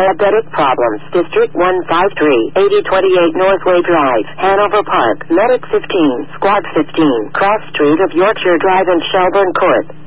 Diabetic Problems. District 153, 8028 Northway Drive, Hanover Park, Medic 15, Squad 15, Cross Street of Yorkshire Drive and Shelburne Court.